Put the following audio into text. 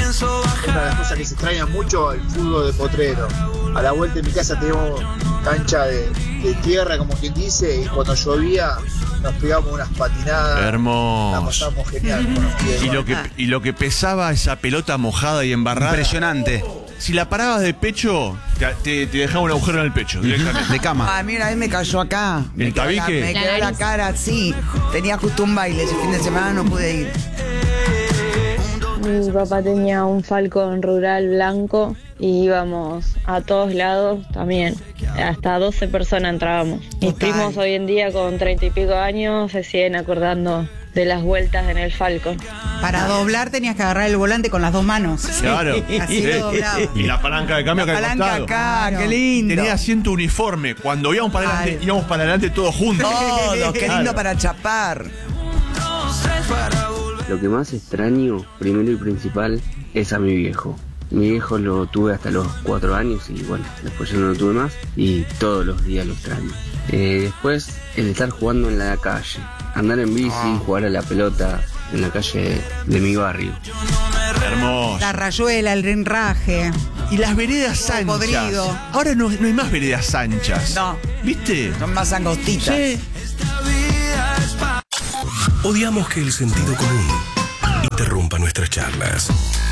Una de las cosas que se extraña mucho, el fútbol de potrero. A la vuelta de mi casa tenemos cancha de tierra, como quien dice, y cuando llovía nos pegamos unas patinadas. Hermoso. La pasamos genial con los pies. Y lo que pesaba esa pelota mojada y embarrada. Impresionante. Si la parabas de pecho, te dejaba un agujero en el pecho, directamente. De cama. Ah, mira, él me cayó acá. ¿El tabique? Me quedó la cara, sí. Tenía justo un baile ese fin de semana, no pude ir. Mi papá tenía un Falcon rural blanco y íbamos a todos lados también. Hasta 12 personas entrábamos. Mis primos hoy en día con 30 y pico años se siguen acordando de las vueltas en el Falcon. Para doblar tenías que agarrar el volante con las dos manos. Claro. Así lo doblaba. Y la palanca de cambio La acá al palanca costado. acá, qué lindo. Tenía asiento uniforme. Cuando íbamos para adelante, íbamos para adelante todos juntos. Todos, qué lindo Claro. para chapar. Lo que más extraño, primero y principal, es a mi viejo. Mi viejo lo tuve hasta los 4 años y bueno, después yo no lo tuve más y todos los días lo extraño. Después, el estar jugando en la calle, andar en bici, jugar a la pelota en la calle de mi barrio. Hermoso. La rayuela, el renraje. Y las veredas anchas. Podrido. Ahora no hay más veredas anchas. No. ¿Viste? Son más angostitas. Sí. Odiamos que el sentido común interrumpa nuestras charlas.